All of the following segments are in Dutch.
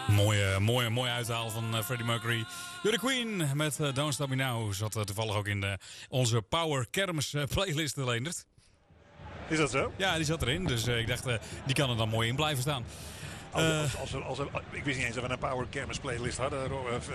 Mooi uithaal van Freddie Mercury. The Queen met Don't Stop Me Now zat toevallig ook in onze Power Kermis playlist, Leendert. Is dat zo? Ja, die zat erin. Dus ik dacht, die kan er dan mooi in blijven staan. Ik wist niet eens dat we een Power Kermis playlist hadden.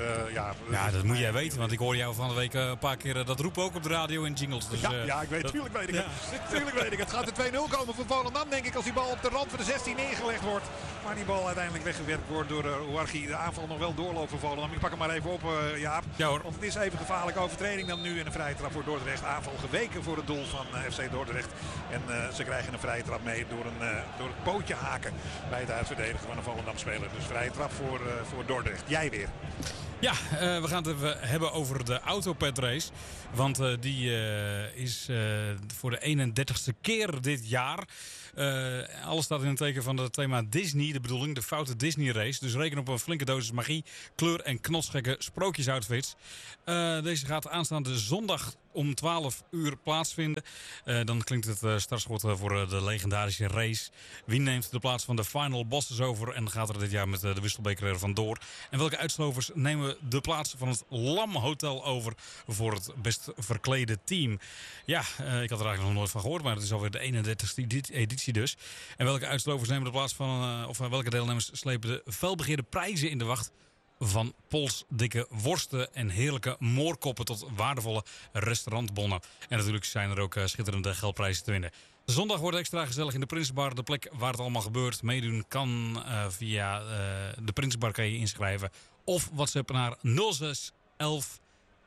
Ja, dat moet jij weten. Want ik hoorde jou van de week een paar keer dat roepen ook op de radio in jingles. Dus, ik weet, tuurlijk weet ik het. Tuurlijk weet ik het. Gaat de 2-0 komen voor Volendam, denk ik, als die bal op de rand van de 16 neergelegd wordt. Maar die bal uiteindelijk weggewerkt wordt door Ouarghi. De aanval nog wel doorloopt voor Volendam. Ik pak hem maar even op, Jaap. Ja, hoor. Want het is even gevaarlijke overtreding dan nu in een vrije trap voor Dordrecht. Aanval geweken voor het doel van FC Dordrecht. En ze krijgen een vrije trap mee door het pootje haken bij het uitverdedigen van een Volendam speler. Dus vrije trap voor Dordrecht. Jij weer. Ja, we gaan het even hebben over de autopedrace. Want die is voor de 31ste keer dit jaar. Alles staat in het teken van het thema Disney. De bedoeling, de foute Disney race. Dus reken op een flinke dosis magie, kleur en knotsgekke sprookjesoutfits. Deze gaat aanstaande zondag om 12 uur plaatsvinden. Dan klinkt het startschot voor de legendarische race. Wie neemt de plaats van de Final Bosses over en gaat er dit jaar met de wisselbeker er vandoor? En welke uitslovers nemen de plaats van het Lam Hotel over voor het best verklede team? Ja, ik had er eigenlijk nog nooit van gehoord, maar het is alweer de 31ste editie dus. En welke uitslovers nemen de plaats van, of welke deelnemers slepen de felbegeerde prijzen in de wacht van polsdikke worsten en heerlijke moorkoppen tot waardevolle restaurantbonnen. En natuurlijk zijn er ook schitterende geldprijzen te winnen. Zondag wordt extra gezellig in de Prinsenbar, de plek waar het allemaal gebeurt. Meedoen kan via de Prinsenbar, kan je inschrijven. Of WhatsApp naar 06 11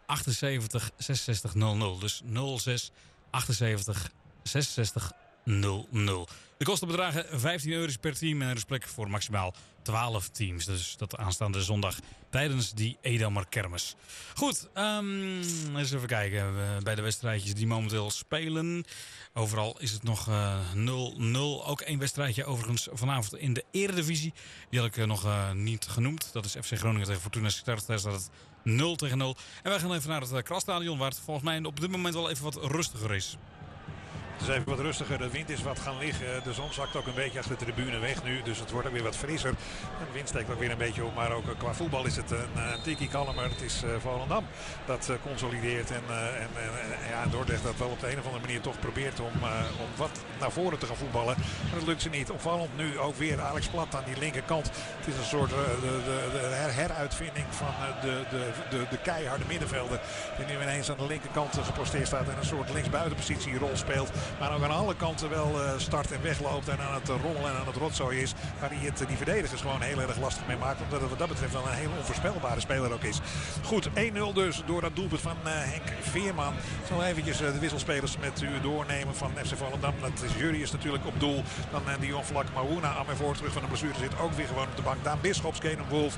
78 66 00. Dus 06 78 66 00. De kosten bedragen €15 per team en er is plek voor maximaal 12 teams. Dus dat aanstaande zondag tijdens die Edammer Kermis. Goed, eens even kijken bij de wedstrijdjes die momenteel spelen. Overal is het nog 0-0. Ook één wedstrijdje overigens vanavond in de Eredivisie. Die had ik nog niet genoemd. Dat is FC Groningen tegen Fortuna Sittard. Daar staat het 0-0. En wij gaan even naar het Krasstadion, waar het volgens mij op dit moment wel even wat rustiger is. Het is even wat rustiger. De wind is wat gaan liggen. De zon zakt ook een beetje achter de tribune weg nu. Dus het wordt ook weer wat frisser. En de wind steekt ook weer een beetje op. Maar ook qua voetbal is het een tikkie kalmer. Het is Volendam dat consolideert. En Dordrecht dat wel op de een of andere manier toch probeert om wat naar voren te gaan voetballen. Maar dat lukt ze niet. Opvallend nu ook weer Alex Plat aan die linkerkant. Het is een soort de heruitvinding van de keiharde middenvelder. Die nu ineens aan de linkerkant geposteerd staat. En een soort linksbuitenpositie rol speelt. Maar ook aan alle kanten wel start en wegloopt en aan het rommelen en aan het rotzooien is. Waar hij die verdedigers gewoon heel erg lastig mee maakt. Omdat het wat dat betreft wel een heel onvoorspelbare speler ook is. Goed, 1-0 dus door dat doelpunt van Henk Veerman. Ik zal eventjes de wisselspelers met u doornemen van FC Volendam. Dat is Jurrius natuurlijk op doel. Dan Dion Vlak, Marouna aan mijn voor terug van de blessure zit ook weer gewoon op de bank. Daan Bisschops, Kenen Wolf,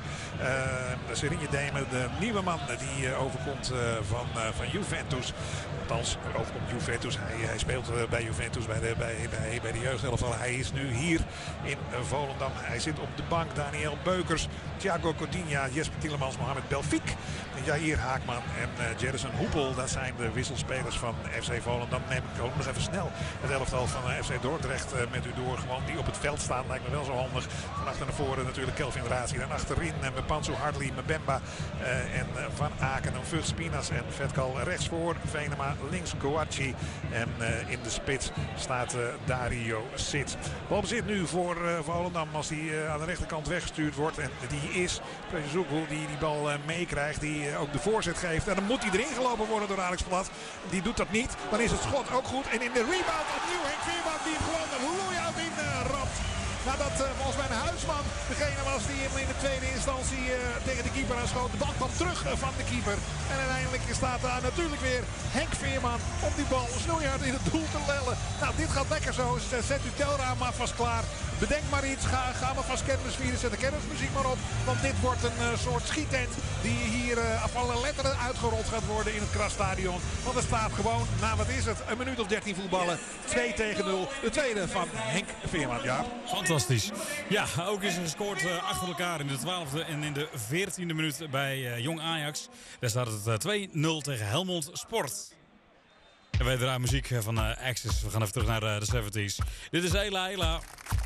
Serinje Demen, de nieuwe man die overkomt van Juventus. Althans, overkomt Juventus. Hij speelt bij Juventus, bij de jeugdelftal. Hij is nu hier in Volendam. Hij zit op de bank. Daniel Beukers, Thiago Coutinho, Jesper Tielemans, Mohamed Belfik, Jair Haakman en Jerison Hoepel. Dat zijn de wisselspelers van FC Volendam. Neem ik ook nog even snel het elftal van FC Dordrecht met u door. Gewoon die op het veld staan. Lijkt me wel zo handig. Van achter naar voren natuurlijk Kelvin Razi. Dan achterin Mpansu Hartley, Mbemba en Van Aken. Dan Fut Spinas en Vetkal rechts voor. Venema links Kouachi. En in de spits staat Dario Sit. Balbezit nu voor Volendam als die aan de rechterkant weggestuurd wordt. En die is Prezoekhoel die bal meekrijgt. Die ook de voorzet geeft. En dan moet hij erin gelopen worden door Alex Plat. Die doet dat niet. Dan is het schot ook goed. En in de rebound opnieuw Henk Veerman die hem gewoon er loeihard in ramt. Nadat volgens mij een Huisman degene was die hem in de tweede instantie tegen de keeper aanschoot. De bal kwam terug van de keeper. En uiteindelijk staat daar natuurlijk weer Henk Veerman om die bal snoeihard in het doel te lellen. Nou, dit gaat lekker zo. Zet uw telraam maar vast klaar. Bedenk maar iets. Ga maar vast kermis vieren. Zet de kermismuziek maar op. Want dit wordt een soort schietent die hier af alle letteren uitgerold gaat worden in het Krasstadion. Want er staat gewoon, wat is het? Een minuut of 13 voetballen. 2-0. De tweede van Henk Veerman. Ja. Fantastisch. Ja, ook is er gescoord achter elkaar in de 12e en in de 14e minuut bij Jong Ajax. Daar staat het 2-0 tegen Helmond Sport. En wij draaien muziek van Access. We gaan even terug naar de 70s. Dit is Ela Ela.